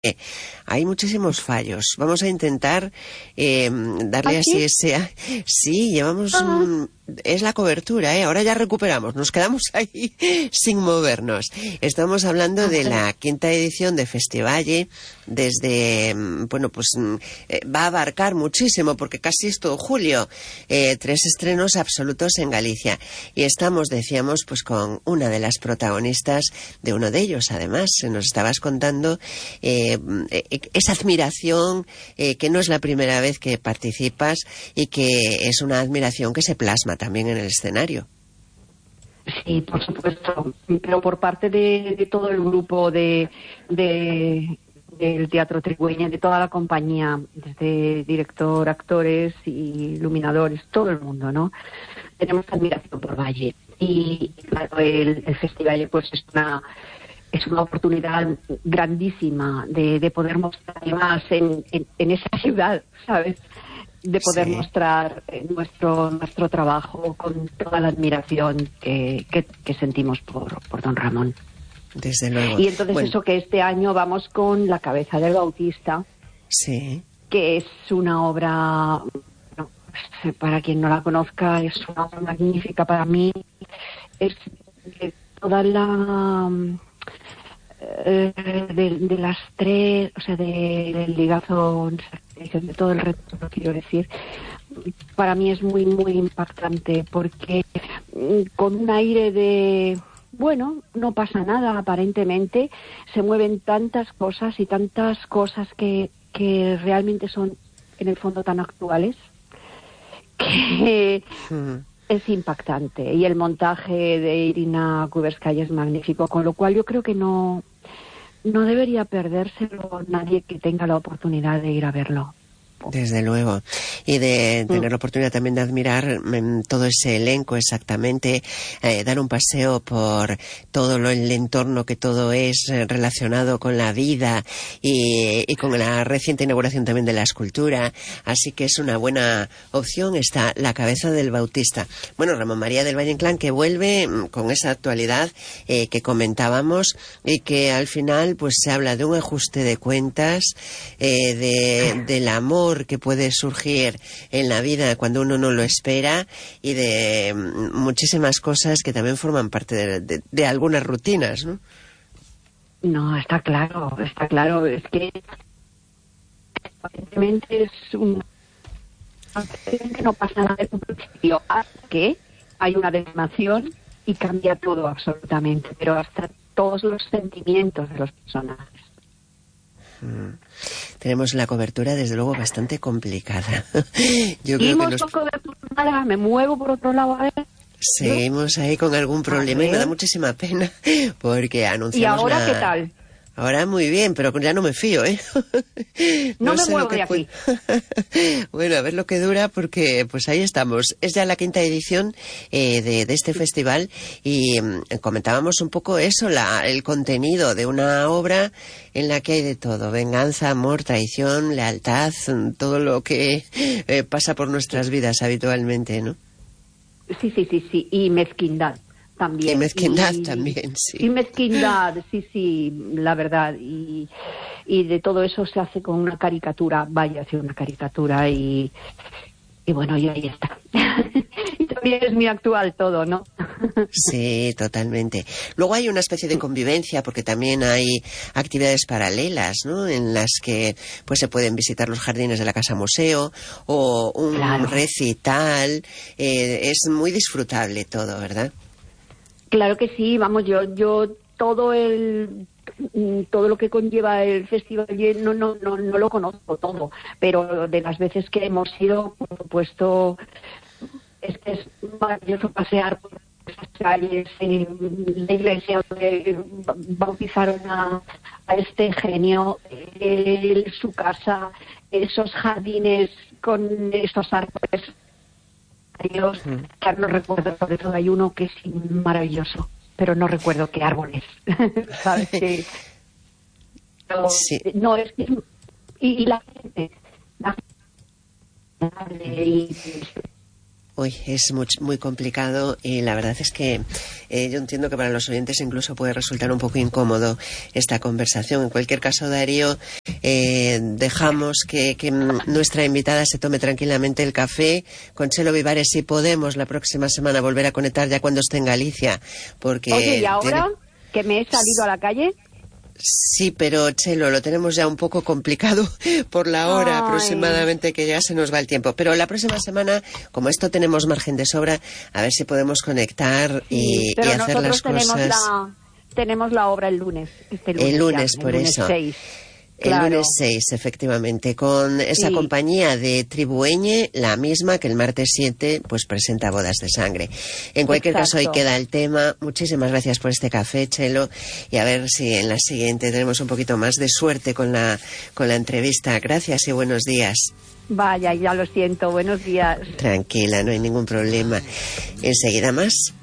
Hay muchísimos fallos. Vamos a intentar darle así ese... Sí, llevamos... es la cobertura, ¿eh? Ahora ya recuperamos. Nos quedamos ahí sin movernos. Estamos hablando de la 5ª edición de Festivalle. Desde... Bueno, pues va a abarcar muchísimo porque casi es todo julio. 3 estrenos absolutos en Galicia. Y estamos, decíamos, pues con una de las protagonistas de uno de ellos. Además, nos estabas contando... esa admiración que no es la primera vez que participas y que es una admiración que se plasma también en el escenario. Sí, por supuesto, pero por parte de todo el grupo del Teatro Trigüeña, de toda la compañía, desde director, actores y iluminadores, todo el mundo, ¿no? Tenemos admiración por Valle y claro, el festival pues es una oportunidad grandísima de poder mostrar más en esa ciudad, ¿sabes? De poder mostrar nuestro trabajo con toda la admiración que sentimos por don Ramón. Desde luego. Y entonces eso que este año vamos con La cabeza del Bautista, que es una obra, para quien no la conozca, es una obra magnífica para mí. Es de toda la... de las tres, o sea, del ligazo, de todo el reto, quiero decir, para mí es muy, muy impactante, porque con un aire de, bueno, no pasa nada, aparentemente, se mueven tantas cosas y tantas cosas que realmente son, en el fondo, tan actuales, que... es impactante, y el montaje de Irina Kuberskaya es magnífico, con lo cual yo creo que no debería perdérselo nadie que tenga la oportunidad de ir a verlo. Desde luego. Y de tener la oportunidad también de admirar todo ese elenco exactamente, dar un paseo por todo el entorno que todo es relacionado con la vida y con la reciente inauguración también de la escultura. Así que es una buena opción. Está La cabeza del Bautista. Bueno, Ramón María del Valle Inclán, que vuelve con esa actualidad que comentábamos y que al final pues se habla de un ajuste de cuentas, del amor que puede surgir en la vida cuando uno no lo espera y de muchísimas cosas que también forman parte de algunas rutinas, ¿no? No, está claro, es que aparentemente no pasa nada en un principio, hasta que hay una detonación y cambia todo absolutamente, pero hasta todos los sentimientos de los personajes. Tenemos la cobertura, desde luego, bastante complicada. Yo creo que cobertura, me muevo por otro lado a ver. Seguimos ahí con algún problema y me da muchísima pena porque anunciamos. ¿Y ahora qué tal? Ahora muy bien, pero ya no me fío, ¿eh? No me muevo de aquí. Bueno, a ver lo que dura, porque pues ahí estamos. Es ya la 5ª edición de este festival y comentábamos un poco eso, el contenido de una obra en la que hay de todo: venganza, amor, traición, lealtad, todo lo que pasa por nuestras vidas habitualmente, ¿no? Sí, y mezquindad. También. Y mezquindad también, sí. Y mezquindad, sí, la verdad. Y de todo eso se hace con una caricatura, vaya, hace una caricatura y bueno, y ahí está. Y también es muy actual todo, ¿no? Sí, totalmente. Luego hay una especie de convivencia, porque también hay actividades paralelas, ¿no? En las que pues se pueden visitar los jardines de la Casa Museo o un recital. Es muy disfrutable todo, ¿verdad? Claro que sí, vamos, yo todo lo que conlleva el festival no lo conozco todo, pero de las veces que hemos ido, por supuesto, es maravilloso pasear por esas calles, la iglesia donde bautizaron a este genio, su casa, esos jardines con esos árboles. Dios, que no recuerdo, sobre todo hay uno que es maravilloso, pero no recuerdo qué árbol es. ¿Sabes? Pero, no, es que... Y la gente... Uy, es muy complicado y la verdad es que yo entiendo que para los oyentes incluso puede resultar un poco incómodo esta conversación. En cualquier caso, Darío, dejamos que nuestra invitada se tome tranquilamente el café con Chelo Vivares. Si podemos la próxima semana volver a conectar ya cuando esté en Galicia, porque... Oye, ¿y ahora que me he salido a la calle? Sí, pero Chelo, lo tenemos ya un poco complicado por la hora aproximadamente, que ya se nos va el tiempo. Pero la próxima semana, como esto tenemos margen de sobra, a ver si podemos conectar y hacer las cosas. Tenemos la obra el lunes. El lunes, por eso. 6. El Claro. lunes 6, efectivamente, con esa compañía de Tribueñe, la misma que el martes 7, pues presenta Bodas de Sangre. En cualquier caso, ahí queda el tema. Muchísimas gracias por este café, Chelo, y a ver si en la siguiente tenemos un poquito más de suerte con la entrevista. Gracias y buenos días. Vaya, ya lo siento. Buenos días. Tranquila, no hay ningún problema. Enseguida más.